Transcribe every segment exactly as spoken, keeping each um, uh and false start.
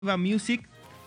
Viva Music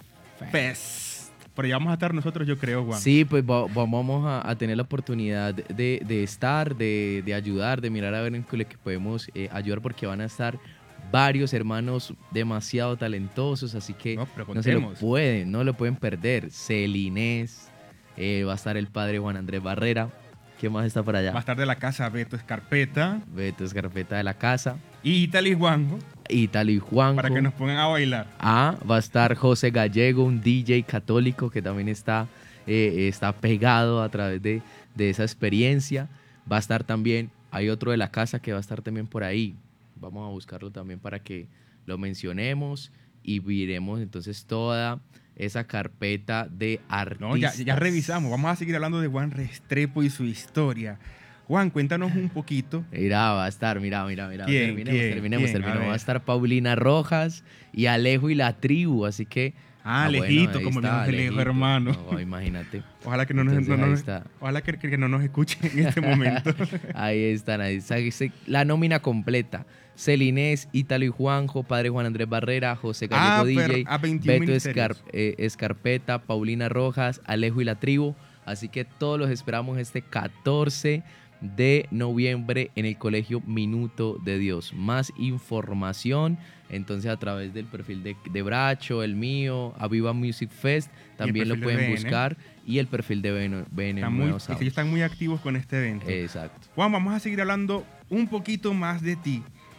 Fest. Por allá vamos a estar nosotros, yo creo, Juan. Sí, pues va- vamos a, a tener la oportunidad de, de estar, de, de ayudar, de mirar a ver en qué le que podemos eh, ayudar, porque van a estar varios hermanos demasiado talentosos, así que No, pero no se lo contemos. pueden, no lo pueden perder. Celinés, eh, va a estar el padre Juan Andrés Barrera. ¿Qué más está por allá? Va a estar de la casa Beto Escarpeta Beto Escarpeta de la casa. y Italy Juanjo Itali Juanjo. para que nos pongan a bailar. Ah, va a estar José Gallego, un D J católico que también está, eh, está pegado a través de, de esa experiencia. Va a estar también, hay otro de la casa que va a estar también por ahí. Vamos a buscarlo también para que lo mencionemos y miremos entonces toda esa carpeta de artistas. No, ya, ya revisamos. Vamos a seguir hablando de Juan Restrepo y su historia. Juan, cuéntanos un poquito. Mira, va a estar, mira, mira, mira. ¿Quién? Terminemos, ¿Quién? terminemos, ¿Quién? A terminemos. Va a ver. estar Paulina Rojas y Alejo y la tribu, así que... Ah, bueno, Alejito, ahí como el está, mismo Alejo, Alejito. hermano. No, imagínate. Ojalá que no nos, Entonces, no ahí nos- está. ojalá que, que no nos escuchen en este momento. Ahí están, ahí está. Se- La nómina completa. Celinés, Ítalo y Juanjo, Padre Juan Andrés Barrera, José Ah, Gallego pero D J, a veintiún Beto ministerios. Escar- eh, Escarpeta, Paulina Rojas, Alejo y la tribu. Así que todos los esperamos este catorce de noviembre en el Colegio Minuto de Dios. Más información, entonces a través del perfil de, de Bracho, el mío, Aviva Music Fest, también lo perfil de pueden B N. buscar. Y el perfil de B N, B N Están muy, Nuevos ellos Audios. están muy activos con este evento. Exacto. Juan, vamos a seguir hablando un poquito más de ti.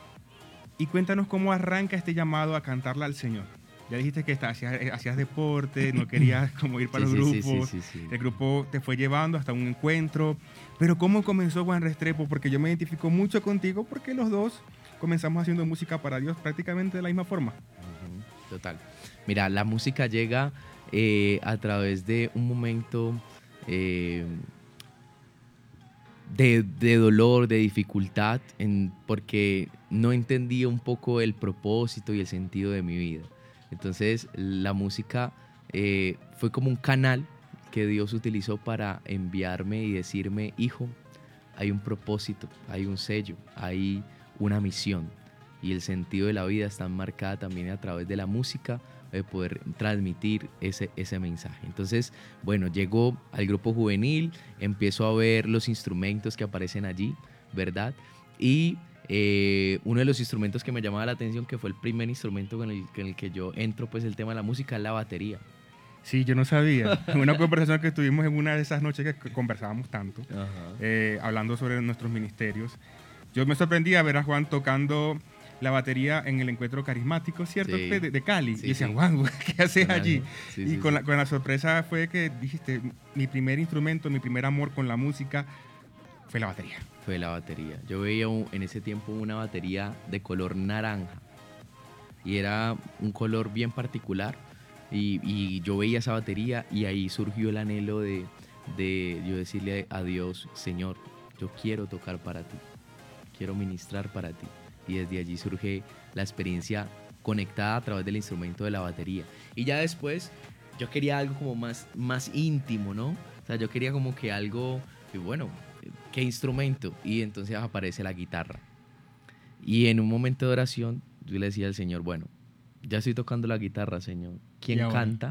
Y cuéntanos cómo arranca este llamado a cantarla al Señor. Ya dijiste que está- hacías, eh, hacías deporte, no querías como ir para Sí, los sí, sí, grupos. sí, sí, sí. El grupo te fue llevando hasta un encuentro. Pero ¿cómo comenzó Juan Restrepo? Porque yo me identifico mucho contigo porque los dos comenzamos haciendo música para Dios prácticamente de la misma forma. Ujú, total. Mira, la música llega eh, a través de un momento eh, de, de dolor, de dificultad, en- porque no entendía un poco el propósito y el sentido de mi vida. Entonces, la música eh, fue como un canal que Dios utilizó para enviarme y decirme, hijo, hay un propósito, hay un sello, hay una misión. Y el sentido de la vida está marcada también a través de la música, de poder transmitir ese, ese mensaje. Entonces, bueno, llegó al grupo juvenil, empiezo a ver los instrumentos que aparecen allí, ¿verdad? Y eh, uno de los instrumentos que me llamaba la atención, que fue el primer instrumento con el, con el que yo entro, pues el tema de la música, es la batería. Sí, yo no sabía. En una conversación que tuvimos en una de esas noches que conversábamos tanto, eh, hablando sobre nuestros ministerios, yo me sorprendí a ver a Juan tocando la batería en el encuentro carismático, ¿cierto? Sí. De, de Cali. Sí, y decían, sí. Juan, ¿qué haces Con la- allí? sí, y sí, con, sí. La, con la sorpresa fue que dijiste, mi primer instrumento, mi primer amor con la música fue la batería. Fue la batería. Yo veía un- en ese tiempo una batería de color naranja y era un color bien particular y, y yo veía esa batería y ahí surgió el anhelo de, de yo decirle a Dios, Señor, yo quiero tocar para ti, quiero ministrar para ti. Y desde allí surge la experiencia conectada a través del instrumento de la batería. Y ya después yo quería algo como más, más íntimo, ¿no? O sea, yo quería como que algo, y bueno, ¿qué instrumento? Y entonces aparece la guitarra. Y en un momento de oración, yo le decía al Señor, bueno, ya estoy tocando la guitarra, Señor. ¿Quién ¿Y ahora? canta?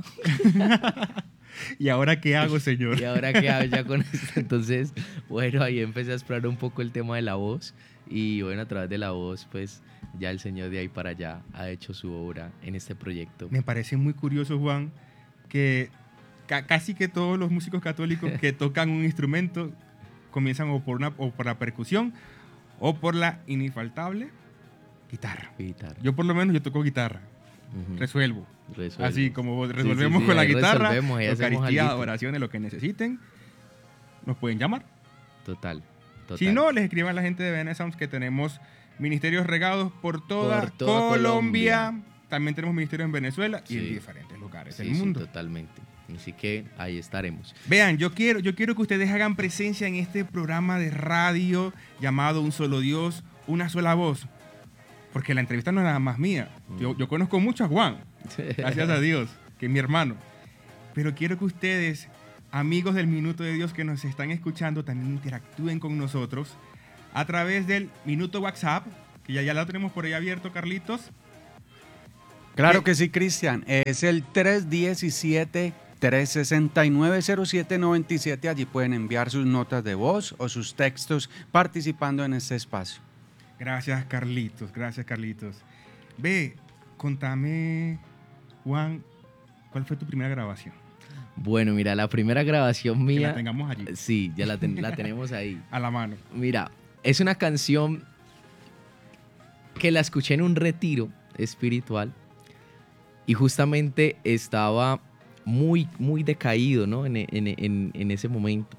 ¿Y ahora qué hago, Señor? ¿Y ahora qué hago ya con esto? Entonces, bueno, ahí empecé a explorar un poco el tema de la voz. Y bueno, a través de la voz, pues ya el Señor de ahí para allá ha hecho su obra en este proyecto. Me parece muy curioso, Juan, que ca- casi que todos los músicos católicos que tocan un instrumento comienzan o por, una, o por la percusión o por la infaltable guitarra. Guitarra. Yo por lo menos yo toco guitarra, Ujú. resuelvo. Resuelves. Así como Sí, resolvemos sí, sí, con la ahí guitarra, resolvemos, ahí hacemos Eucaristía, alguito. oraciones, lo que necesiten, nos pueden llamar. Total, total. Si no, les escriban a la gente de B N Sounds que tenemos ministerios regados por toda, Por toda Colombia. Colombia. También tenemos ministerios en Venezuela y en Sí. diferentes lugares Sí, del sí, mundo. totalmente. Así que ahí estaremos. Vean, yo quiero, yo quiero que ustedes hagan presencia en este programa de radio llamado Un Solo Dios, Una Sola Voz. Porque la entrevista no es nada más mía. Yo, yo conozco mucho a Juan, gracias a Dios, que es mi hermano. Pero quiero que ustedes, amigos del Minuto de Dios que nos están escuchando, también interactúen con nosotros a través del Minuto WhatsApp, que ya, ya lo tenemos por ahí abierto, Carlitos. Claro ¿Qué? que sí, Cristian. Es el tres uno siete, tres seis nueve, cero siete nueve siete. Allí pueden enviar sus notas de voz o sus textos participando en este espacio. Gracias, Carlitos. Gracias, Carlitos. Ve, contame, Juan, ¿cuál fue tu primera grabación? Bueno, mira, la primera grabación Que mía... la tengamos allí, Sí, ya la, ten- la tenemos ahí. a la mano. Mira, es una canción que la escuché en un retiro espiritual y justamente estaba muy, muy decaído, ¿no? En, en- en- en ese momento.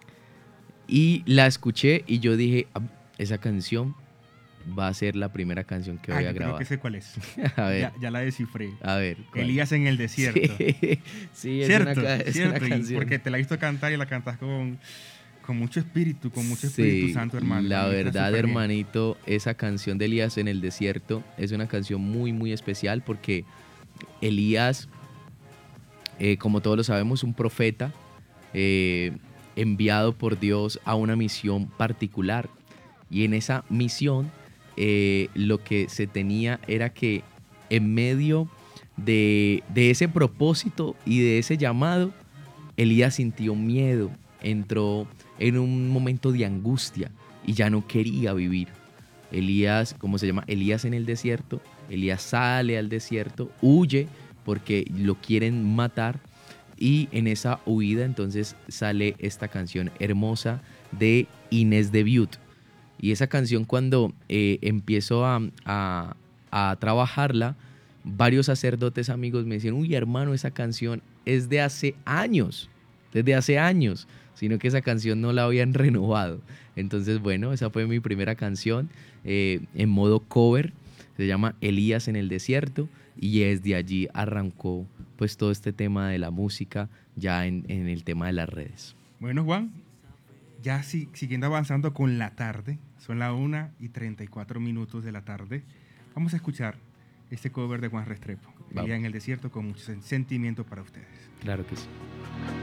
Y la escuché y yo dije, "Ah, esa canción va a ser la primera canción que Ah, voy yo a creo grabar". que sé cuál es. A ver, Ya, ya la descifré. a ver. ¿cuál? Elías en el desierto. Sí, sí, es, Cierto, una, ca- es cierto. una y canción. porque te la he visto cantar y la cantas con, con mucho espíritu, con mucho Sí, Espíritu Santo, hermano. la Y está verdad, súper bien. hermanito, esa canción de Elías en el desierto es una canción muy, muy especial porque Elías, eh, como todos lo sabemos, un profeta eh, enviado por Dios a una misión particular. Y en esa misión eh, lo que se tenía era que en medio de, de ese propósito y de ese llamado, Elías sintió miedo, entró en un momento de angustia y ya no quería vivir. Elías, ¿cómo se llama? Elías en el desierto. Elías sale al desierto, huye porque lo quieren matar y en esa huida entonces sale esta canción hermosa de Inés de Viut. Y esa canción cuando eh, empiezo a, a, a trabajarla, varios sacerdotes amigos me decían, uy hermano, esa canción es de hace años, desde hace años, sino que esa canción no la habían renovado. Entonces, bueno, esa fue mi primera canción eh, en modo cover, se llama Elías en el desierto y desde allí arrancó pues todo este tema de la música ya en, en el tema de las redes. Bueno, Juan, ya si, siguiendo avanzando con la tarde, son las una y treinta y cuatro minutos de la tarde, vamos a escuchar este cover de Juan Restrepo, Vamos. Elías en el desierto, con mucho sen- sentimiento para ustedes. Claro que sí.